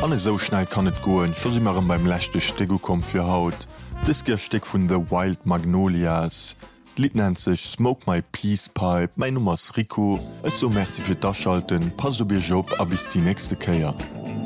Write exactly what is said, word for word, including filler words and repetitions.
Anne so schnell kann net goen, schon immer beim lächte Stego kom fir Haut. Dis Gersteck vun The Wild Magnolias. Lied nennt sich Smoke My Peace Pipe, mein Nummers Rico. Es so merci fir daschalten, pass op Job a bis die nächste Käier.